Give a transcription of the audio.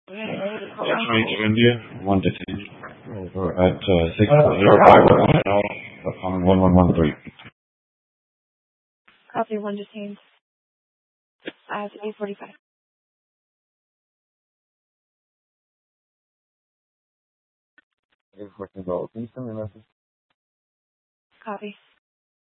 That's India, one detained. Over at 605 upon 1113. Copy, one detained. I have 845. Can you send me a message? Copy.